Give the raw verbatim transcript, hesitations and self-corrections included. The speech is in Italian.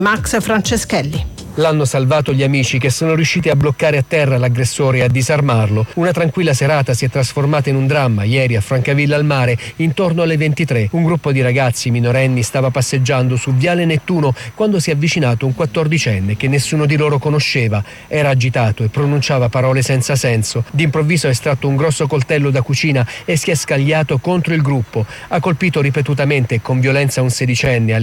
Max Franceschelli. L'hanno salvato gli amici che sono riusciti a bloccare a terra l'aggressore e a disarmarlo. Una tranquilla serata si è trasformata in un dramma ieri a Francavilla al Mare, intorno alle ventitré. Un gruppo di ragazzi minorenni stava passeggiando su Viale Nettuno quando si è avvicinato un quattordicenne che nessuno di loro conosceva. Era agitato e pronunciava parole senza senso. D'improvviso ha estratto un grosso coltello da cucina e si è scagliato contro il gruppo. Ha colpito ripetutamente e con violenza un sedicenne